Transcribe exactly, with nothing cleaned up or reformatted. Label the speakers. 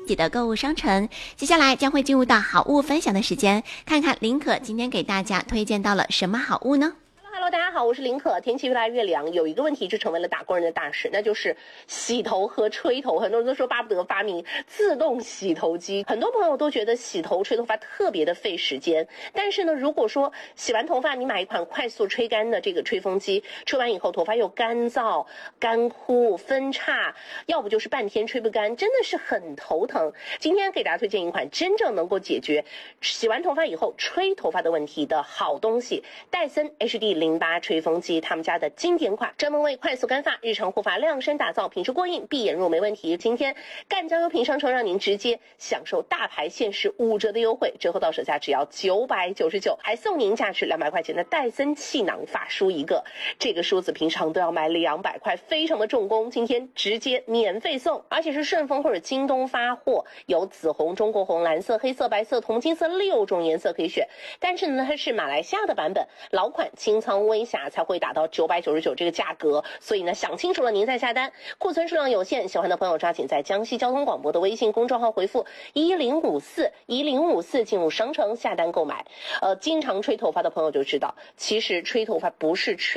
Speaker 1: 自己的购物商城。接下来将会进入到好物分享的时间，看看林可今天给大家推荐到了什么好物呢？
Speaker 2: Hello， 大家好，我是林可。天气越来越凉，有一个问题就成为了打工人的大事，那就是洗头和吹头。很多人都说巴不得发明自动洗头机，很多朋友都觉得洗头吹头发特别的费时间。但是呢，如果说洗完头发，你买一款快速吹干的这个吹风机，吹完以后头发又干燥、干枯、分叉，要不就是半天吹不干，真的是很头疼。今天给大家推荐一款真正能够解决洗完头发以后吹头发的问题的好东西——戴森 H D 零八吹风机，他们家的经典款，专门为快速干发、日常护发量身打造，品质过硬，闭眼入没问题。今天赣江优品商城让您直接享受大牌限时五折的优惠，折后到手价只要九百九十九，还送您价值两百块钱的戴森气囊发梳一个。这个梳子平常都要买两百块，非常的重工，今天直接免费送，而且是顺丰或者京东发货，有紫红、中国红、蓝色、黑色、白色、铜金色六种颜色可以选。但是呢，它是马来西亚的版本，老款清仓微瑕才会打到九百九十九这个价格，所以呢，想清楚了您再下单。库存数量有限，喜欢的朋友抓紧在江西交通广播的微信公众号回复一零五四一零五四进入商城下单购买。呃，经常吹头发的朋友就知道，其实吹头发不是吹